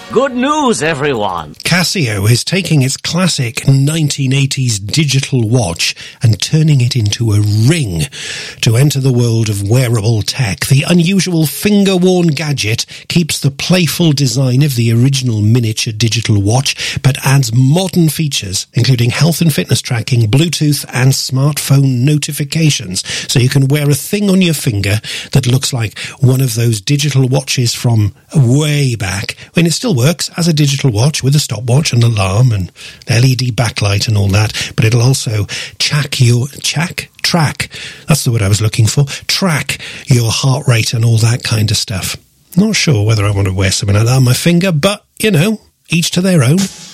Good news, everyone. Casio is taking its classic 1980s digital watch and turning it into a ring to enter the world of wearable tech. The unusual finger-worn gadget keeps the playful design of the original miniature digital watch, but adds modern features, including health and fitness tracking, Bluetooth, and smartphone notifications. So you can wear a thing on your finger that looks like one of those digital watches from way back, when it still works as a digital watch with a stopwatch and alarm and LED backlight and all that, but it'll also track, that's the word I was looking for, track your heart rate and all that kind of stuff. Not sure whether I want to wear something like that on my finger, but, you know, each to their own.